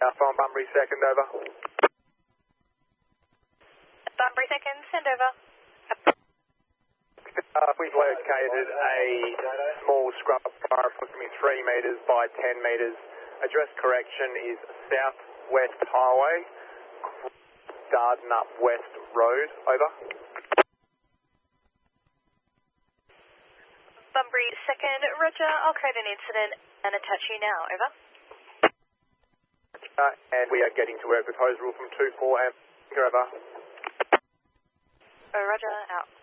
Alpha on Bunbury second, over. Bunbury second, send over. We've located a small scrub fire approximately 3 metres by 10 metres. Address correction is Southwest Highway, Dardanup West Road, over. Bunbury second, roger, I'll create an incident and attach you now, over. And we are getting to our proposed rule from 2-4 and over. Roger, out.